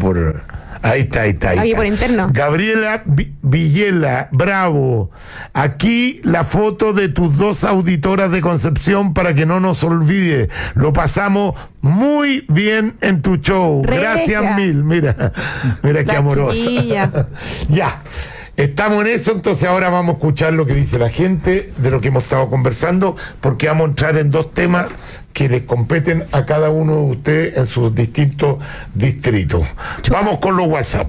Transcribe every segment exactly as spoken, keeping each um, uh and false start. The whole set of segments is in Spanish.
por... Ahí está, ahí está. Ahí Ahí está. por interno. Gabriela Vi- Villela, bravo. Aquí la foto de tus dos auditoras de Concepción para que no nos olvide. Lo pasamos muy bien en tu show. Regia. Gracias mil. Mira, mira qué La amorosa. chiquilla. Ya. Estamos en eso, entonces ahora vamos a escuchar lo que dice la gente de lo que hemos estado conversando, porque vamos a entrar en dos temas que les competen a cada uno de ustedes en sus distintos distritos. Vamos con los WhatsApp.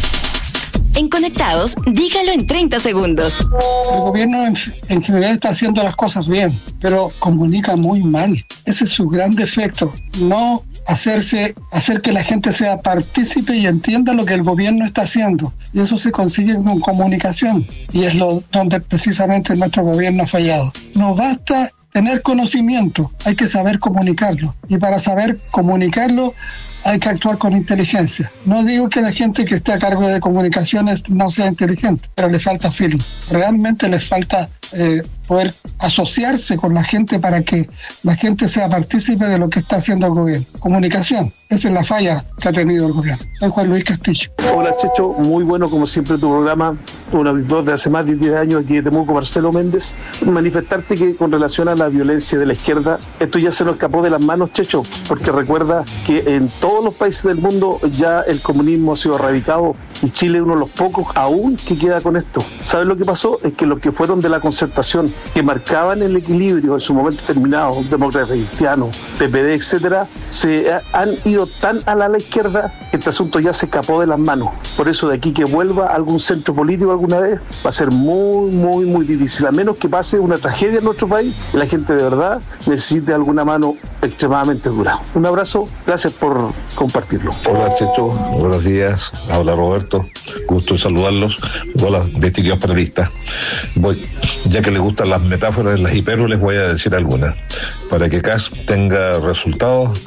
En Conectados, dígalo en treinta segundos. El gobierno en, en general está haciendo las cosas bien, pero comunica muy mal. Ese es su gran defecto. No hacerse, hacer que la gente sea partícipe y entienda lo que el gobierno está haciendo. Y eso se consigue con comunicación. Y es lo donde precisamente nuestro gobierno ha fallado. No basta tener conocimiento, hay que saber comunicarlo. Y para saber comunicarlo, hay que actuar con inteligencia. No digo que la gente que esté a cargo de comunicaciones no sea inteligente, pero le falta feeling. Realmente les falta eh, poder asociarse con la gente para que la gente sea partícipe de lo que está haciendo el gobierno. Comunicación, esa es la falla que ha tenido el gobierno. Soy Juan Luis Castillo. Hola Checho, muy bueno como siempre tu programa, un auditor de hace más de diez años aquí de Temuco, Marcelo Méndez. Manifestarte que con relación a la violencia de la izquierda, esto ya se nos escapó de las manos, Checho, porque recuerda que en todos los países del mundo ya el comunismo ha sido erradicado y Chile es uno de los pocos aún que queda con esto. ¿Sabes lo que pasó? Es que los que fueron de la concertación, que marcaban el equilibrio en su momento determinado, demócratas cristianos, P P D, etcétera, se han ido tan a la, a la izquierda que este asunto ya se escapó de las manos. Por eso de aquí que vuelva algún centro político alguna vez va a ser muy, muy, muy difícil, a menos que pase una tragedia en nuestro país y la gente de verdad necesite alguna mano extremadamente dura. Un abrazo, gracias por compartirlo. Hola Checho, buenos días, habla Roberto, gusto en saludarlos. Hola, distinguidos panelistas. Voy, ya que les gustan las metáforas, las hipérboles, voy a decir algunas. Para que C A S tenga resultados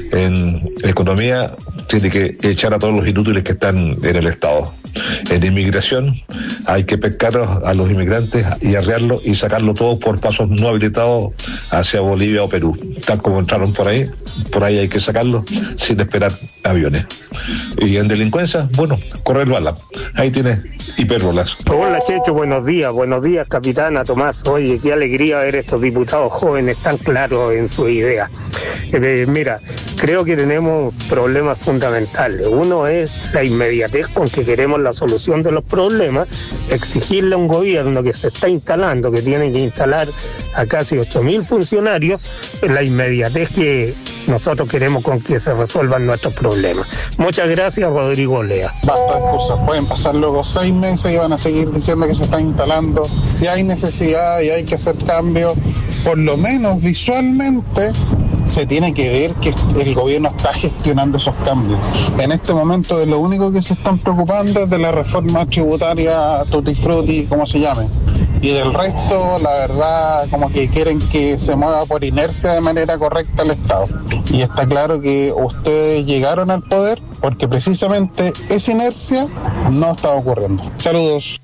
en economía, tiene que echar a todos los inútiles que están en el Estado. En inmigración, hay que pescar a los inmigrantes y arrearlos y sacarlo todo por pasos no habilitados hacia Bolivia o Perú. Tal como entraron por ahí, por ahí hay que sacarlos sin esperar aviones. Y en delincuencia, bueno, correr bala. Ahí tiene hipérbolas. Hola Checho, buenos días, buenos días capitana Tomás. Oye, qué alegría ver estos diputados jóvenes tan claros en su idea. Eh, mira, creo que tenemos problemas fundamentales. Uno es la inmediatez con que queremos la solución de los problemas, exigirle a un gobierno que se está instalando, que tiene que instalar a casi ocho mil funcionarios, la inmediatez que nosotros queremos con que se resuelvan nuestros problemas. Muchas gracias, Rodrigo Lea. Bastan cosas, pueden pasar luego seis meses y van a seguir diciendo que se está instalando. Si hay necesidad y hay que hacer cambios, por lo menos visualmente se tiene que ver que el gobierno está gestionando esos cambios. En este momento de lo único que se están preocupando es de la reforma tributaria tutti frutti, como se llame. Y del resto, la verdad, como que quieren que se mueva por inercia de manera correcta el Estado. Y está claro que ustedes llegaron al poder porque precisamente esa inercia no está ocurriendo. Saludos.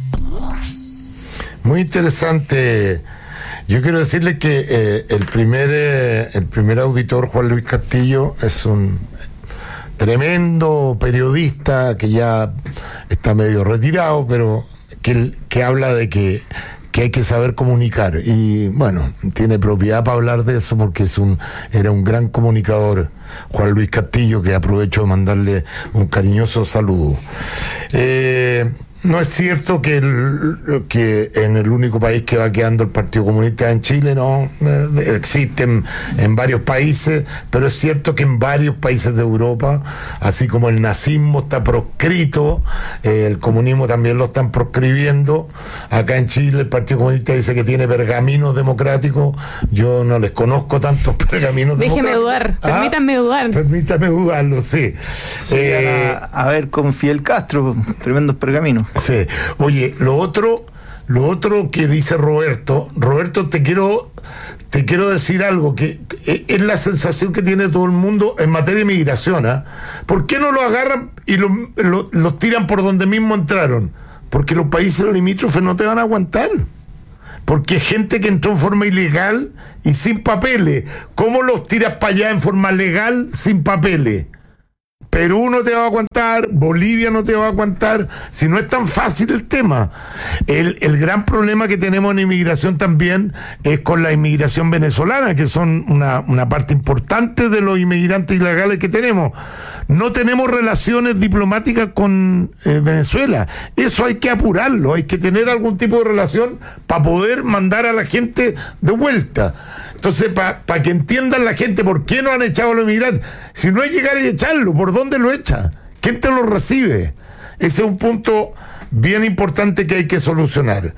Muy interesante. Yo quiero decirle que eh, el primer eh, el primer auditor, Juan Luis Castillo, es un tremendo periodista que ya está medio retirado, pero que, que habla de que, que hay que saber comunicar. Y bueno, tiene propiedad para hablar de eso porque es un era un gran comunicador, Juan Luis Castillo, que aprovecho de mandarle un cariñoso saludo. Eh... No es cierto que, el, que en el único país que va quedando el Partido Comunista en Chile, no, eh, existen en varios países, pero es cierto que en varios países de Europa, así como el nazismo está proscrito, eh, el comunismo también lo están proscribiendo. Acá en Chile el Partido Comunista dice que tiene pergaminos democráticos. Yo no les conozco tantos pergaminos Déjeme democráticos. dudar, ¿Ah? permítanme dudar. Permítame dudarlo, sí. Sí, eh, a, a ver, con Fidel Castro, tremendos pergaminos. Sí. Oye, lo otro, lo otro que dice Roberto, Roberto, te quiero, te quiero decir algo que es la sensación que tiene todo el mundo en materia de migración, ¿eh? ¿Por qué no lo agarran y los lo, lo tiran por donde mismo entraron? Porque los países limítrofes no te van a aguantar. Porque hay gente que entró en forma ilegal y sin papeles. ¿Cómo los tiras para allá en forma legal sin papeles? Perú no te va a aguantar, Bolivia no te va a aguantar, si no es tan fácil el tema. El, el gran problema que tenemos en inmigración también es con la inmigración venezolana, que son una, una parte importante de los inmigrantes ilegales que tenemos. No tenemos relaciones diplomáticas con eh, Venezuela. Eso hay que apurarlo, hay que tener algún tipo de relación para poder mandar a la gente de vuelta. Entonces, para pa que entiendan la gente por qué no han echado a los inmigrantes. Si no es llegar y echarlo, ¿por dónde lo echa? ¿Quién te lo recibe? Ese es un punto bien importante que hay que solucionar.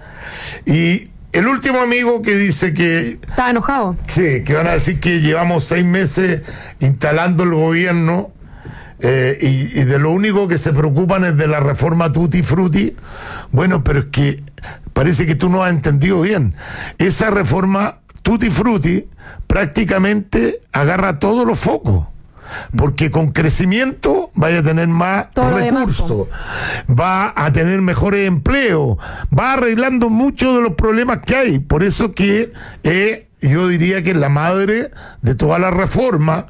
Y el último amigo que dice que... Está enojado. Sí, que van a decir que llevamos seis meses instalando el gobierno eh, y, y de lo único que se preocupan es de la reforma Tutti Frutti. Bueno, pero es que parece que tú no has entendido bien. Esa reforma Tutti Frutti prácticamente agarra todos los focos, porque con crecimiento vaya a tener más Todo recursos, va a tener mejores empleos, va arreglando muchos de los problemas que hay. Por eso que eh, yo diría que es la madre de toda la reforma,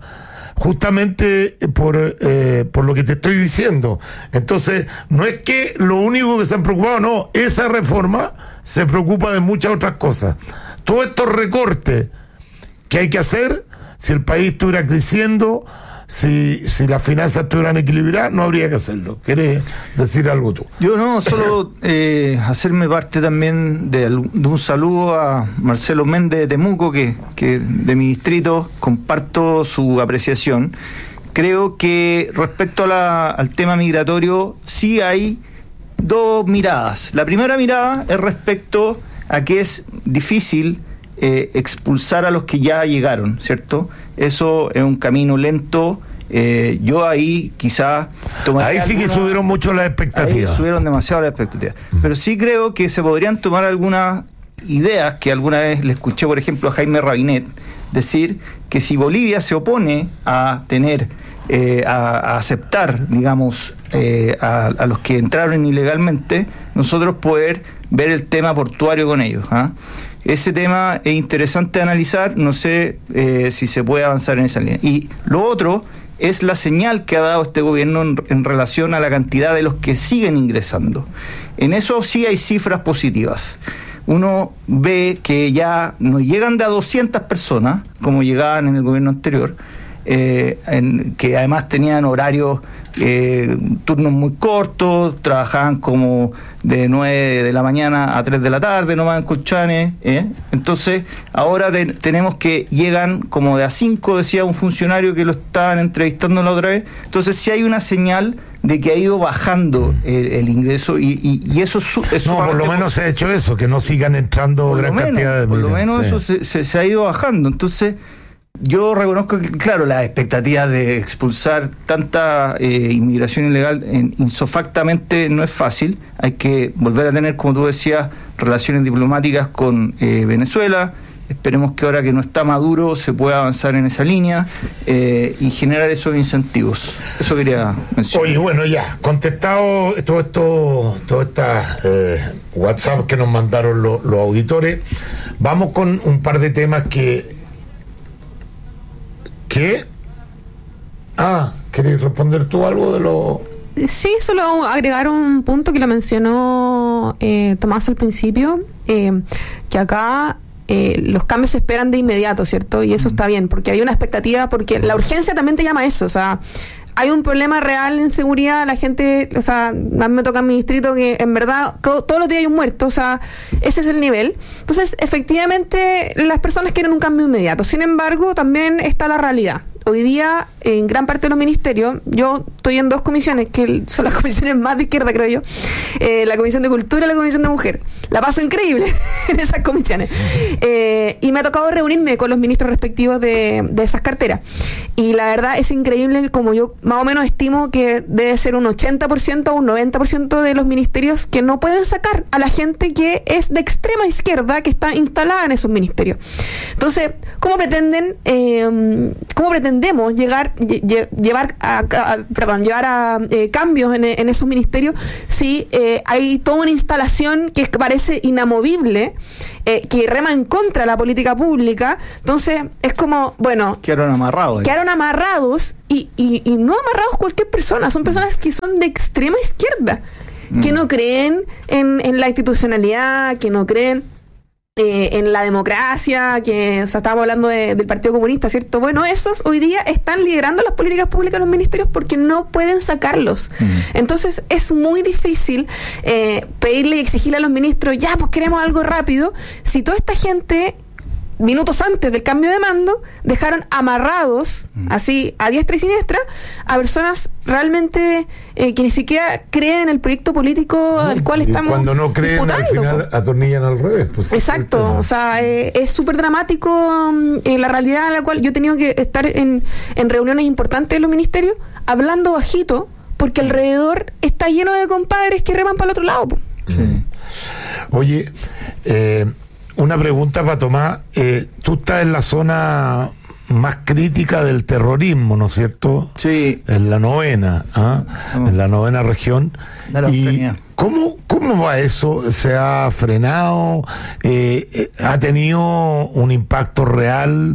justamente por, eh, por lo que te estoy diciendo. Entonces, no es que lo único que se han preocupado, no, esa reforma se preocupa de muchas otras cosas. Todos estos recortes que hay que hacer, si el país estuviera creciendo, si, si las finanzas estuvieran equilibradas, no habría que hacerlo. ¿Quieres decir algo tú? Yo no, solo eh, hacerme parte también de, de un saludo a Marcelo Méndez de Temuco, que, que de mi distrito comparto su apreciación. Creo que respecto a la, al tema migratorio, sí hay dos miradas. La primera mirada es respecto a que es difícil eh, expulsar a los que ya llegaron, ¿cierto? Eso es un camino lento. Eh, yo ahí quizás tomaría... Ahí sí alguna, que subieron mucho las expectativas. Ahí subieron demasiado las expectativas. Uh-huh. Pero sí creo que se podrían tomar algunas ideas que alguna vez le escuché, por ejemplo, a Jaime Rabinet decir que si Bolivia se opone a tener, eh, a, a aceptar, digamos, eh, a, a los que entraron ilegalmente, nosotros poder ver el tema portuario con ellos. ¿ah? Ese tema es interesante de analizar, no sé eh, si se puede avanzar en esa línea. Y lo otro es la señal que ha dado este gobierno en, en relación a la cantidad de los que siguen ingresando. En eso sí hay cifras positivas. Uno ve que ya no llegan de a doscientas personas, como llegaban en el gobierno anterior, eh, en, que además tenían horarios, eh, turnos muy cortos, trabajaban como de nueve de la mañana a tres de la tarde, nomás en Colchanes. ¿eh? Entonces, ahora te, tenemos que llegan como de a cinco, decía un funcionario que lo estaban entrevistando la otra vez. Entonces, sí hay una señal de que ha ido bajando el, el ingreso y, y, y eso es no, por lo menos se ha hecho eso, que no sigan entrando gran menos, cantidad de por lo menos sí. eso se, se, se ha ido bajando. Entonces yo reconozco que claro, la expectativa de expulsar tanta eh, inmigración ilegal en, insofactamente no es fácil. Hay que volver a tener, como tú decías, relaciones diplomáticas con eh, Venezuela. Esperemos que ahora que no está Maduro se pueda avanzar en esa línea eh, y generar esos incentivos. Eso quería mencionar. Oye, bueno, ya, contestado todo esto, todo esta eh, WhatsApp que nos mandaron lo, los auditores, vamos con un par de temas que... ¿Qué? Ah, ¿querés responder tú algo de lo...? Sí, solo agregar un punto que lo mencionó eh, Tomás al principio, eh, que acá... Eh, los cambios se esperan de inmediato, ¿cierto? Y eso está bien, porque hay una expectativa, porque la urgencia también te llama a eso, o sea, hay un problema real en seguridad, la gente, o sea, a mí me toca en mi distrito que en verdad co- todos los días hay un muerto, o sea, ese es el nivel. Entonces, efectivamente, las personas quieren un cambio inmediato, sin embargo, también está la realidad. Hoy día, en gran parte de los ministerios, yo estoy en dos comisiones, que son las comisiones más de izquierda, creo yo, eh, la Comisión de Cultura y la Comisión de Mujer. La paso increíble en esas comisiones. Eh, y me ha tocado reunirme con los ministros respectivos de, de esas carteras. Y la verdad es increíble, como yo más o menos estimo que debe ser un ochenta por ciento o un noventa por ciento de los ministerios que no pueden sacar a la gente que es de extrema izquierda, que está instalada en esos ministerios. Entonces, ¿cómo pretenden, eh, cómo pretenden pretendemos llegar, lle, llevar a, a, perdón, llevar a eh, cambios en, en esos ministerios si eh, hay toda una instalación que parece inamovible, eh, que rema en contra de la política pública? Entonces es como, bueno, quedaron amarrados. Quedaron amarrados y, y, y no amarrados cualquier persona, son personas que son de extrema izquierda, mm. que no creen en, en la institucionalidad, que no creen Eh, en la democracia, que, o sea, estábamos hablando de, del Partido Comunista, ¿cierto? Bueno, esos hoy día están liderando las políticas públicas en los ministerios porque no pueden sacarlos. Mm. Entonces es muy difícil eh, pedirle y exigirle a los ministros, ya, pues queremos algo rápido, si toda esta gente, minutos antes del cambio de mando, dejaron amarrados, mm. así, a diestra y siniestra, a personas realmente eh, que ni siquiera creen en el proyecto político no, al cual estamos cuando no creen, al final pues atornillan al revés. Pues, exacto, o sea, eh, es súper dramático eh, la realidad en la cual yo he tenido que estar en, en reuniones importantes de los ministerios, hablando bajito, porque alrededor está lleno de compadres que reman para el otro lado. Pues. Sí. Oye, eh, una pregunta para Tomás. Eh, tú estás en la zona más crítica del terrorismo, ¿no es cierto? Sí. En la novena, ¿ah? Oh. En la novena región. ¿Y cómo, cómo va eso? ¿Se ha frenado? Eh, ¿Ha tenido un impacto real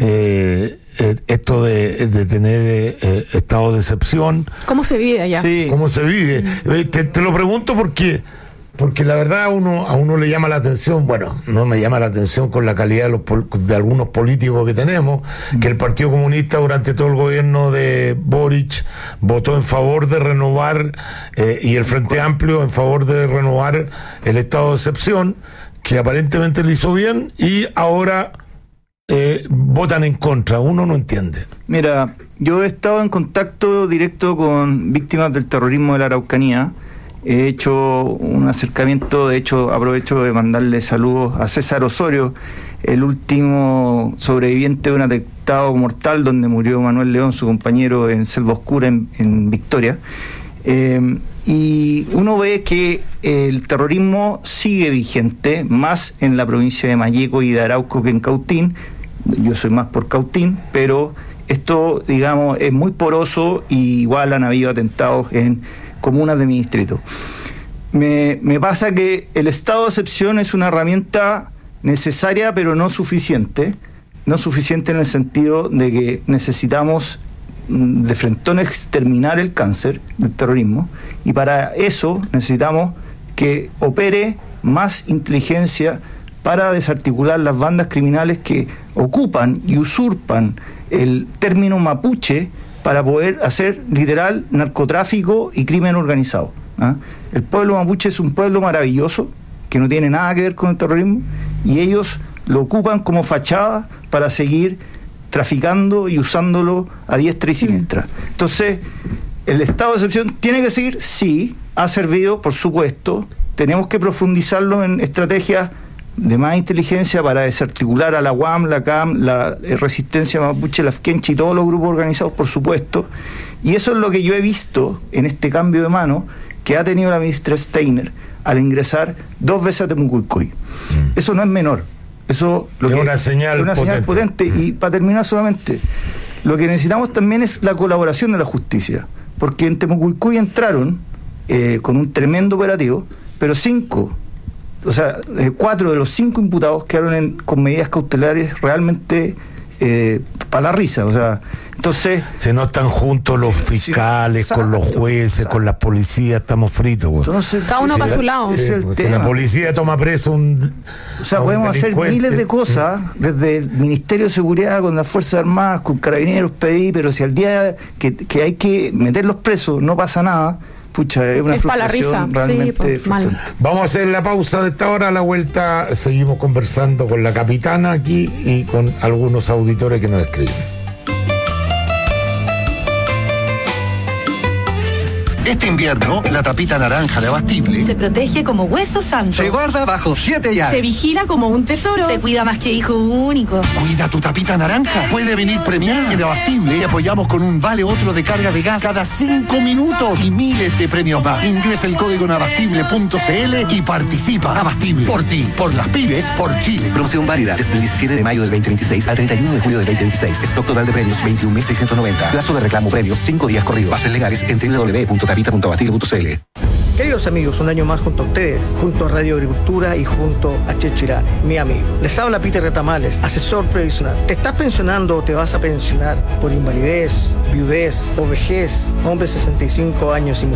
eh, eh, esto de, de tener eh, estado de excepción? ¿Cómo se vive allá? Sí. ¿Cómo se vive? Mm. Te, te lo pregunto porque... Porque la verdad a uno, a uno le llama la atención, bueno, no me llama la atención con la calidad de, los, de algunos políticos que tenemos, mm. que el Partido Comunista durante todo el gobierno de Boric votó en favor de renovar, eh, y el Frente Amplio en favor de renovar el estado de excepción, que aparentemente le hizo bien, y ahora eh, votan en contra. Uno no entiende. Mira, yo he estado en contacto directo con víctimas del terrorismo de la Araucanía. He hecho un acercamiento, de hecho aprovecho de mandarle saludos a César Osorio, el último sobreviviente de un atentado mortal donde murió Manuel León, su compañero, en Selva Oscura, en, en Victoria. Eh, y uno ve que el terrorismo sigue vigente, más en la provincia de Malleco y de Arauco que en Cautín. Yo soy más por Cautín, pero esto, digamos, es muy poroso, y igual han habido atentados en comunas de mi distrito. Me, me pasa que el estado de excepción es una herramienta necesaria, pero no suficiente. No suficiente en el sentido de que necesitamos de frentón exterminar el cáncer del terrorismo, y para eso necesitamos que opere más inteligencia para desarticular las bandas criminales que ocupan y usurpan el término mapuche para poder hacer literal narcotráfico y crimen organizado. ¿Ah? El pueblo mapuche es un pueblo maravilloso que no tiene nada que ver con el terrorismo, y ellos lo ocupan como fachada para seguir traficando y usándolo a diestra y siniestra. Entonces, el estado de excepción tiene que seguir, sí, ha servido, por supuesto, tenemos que profundizarlo en estrategias de más inteligencia para desarticular a la U A M, la C A M, la Resistencia Mapuche, la Afkenchi y todos los grupos organizados, por supuesto, y eso es lo que yo he visto en este cambio de mano que ha tenido la ministra Steiner al ingresar dos veces a Temucuicui. Mm. Eso no es menor, eso lo es que una señal es una potente. señal potente. Y para terminar solamente, lo que necesitamos también es la colaboración de la justicia, porque en Temucuicui entraron eh, con un tremendo operativo, pero cinco O sea, eh, cuatro de los cinco imputados quedaron en, con medidas cautelares realmente eh, para la risa. O sea, entonces... Se no están juntos los fiscales, sí, con los jueces, exacto, con las policías, estamos fritos. Pues. Entonces, cada uno para su lado. Sí, es pues, si la policía toma preso un... O sea, podemos hacer miles de cosas, desde el Ministerio de Seguridad, con las Fuerzas Armadas, con Carabineros, P D I, pero si al día que, que hay que meterlos presos no pasa nada, pucha, es una es frustración realmente sí, pues, Vamos a hacer la pausa de esta hora. A la vuelta seguimos conversando con la capitana aquí y con algunos auditores que nos escriben. Este invierno, la tapita naranja de Abastible se protege como hueso santo. se guarda bajo siete llaves. Se vigila como un tesoro. Se cuida más que hijo único. Cuida tu tapita naranja. Puede venir premiada. En Abastible te apoyamos con un vale otro de carga de gas cada cinco minutos y miles de premios más. Ingresa el código en abastible punto c l y participa. Abastible. Por ti, por las pymes, por Chile. Promoción válida desde el diecisiete de mayo del veinte veintiséis al treinta y uno de julio del veinte veintiséis. Stock total de premios veintiún mil seiscientos noventa. Plazo de reclamo premios cinco días corridos. Bases legales en w w w punto tapita punto abastible punto c l. Queridos amigos, un año más junto a ustedes, junto a Radio Agricultura y junto a Checho Irane, mi amigo. Les habla Peter Retamales, asesor previsional. ¿Te estás pensionando o te vas a pensionar por invalidez, viudez o vejez? Hombres sesenta y cinco años y